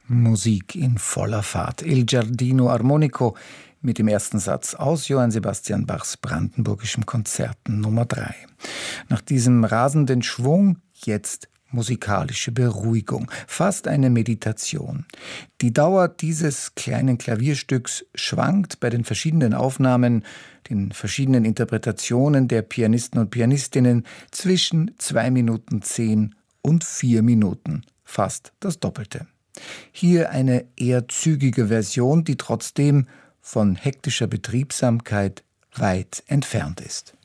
Musik in voller Fahrt. Il Giardino Armonico mit dem ersten Satz aus Johann Sebastian Bachs brandenburgischem Konzerten Nummer 3. Nach diesem rasenden Schwung jetzt musikalische Beruhigung, fast eine Meditation. Die Dauer dieses kleinen Klavierstücks schwankt bei den verschiedenen Aufnahmen, den verschiedenen Interpretationen der Pianisten und Pianistinnen zwischen 2 Minuten 10 und 4 Minuten, fast das Doppelte. Hier eine eher zügige Version, die trotzdem von hektischer Betriebsamkeit weit entfernt ist.